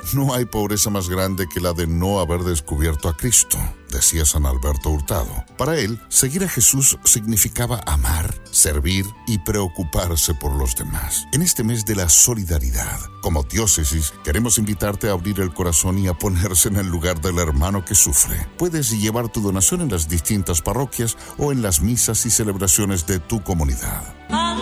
No hay pobreza más grande que la de no haber descubierto a Cristo, decía San Alberto Hurtado. Para él, seguir a Jesús significaba amar, servir y preocuparse por los demás. En este mes de la solidaridad, como diócesis, queremos invitarte a abrir el corazón y a ponerse en el lugar del hermano que sufre. Puedes llevar tu donación en las distintas parroquias o en las misas y celebraciones de tu comunidad.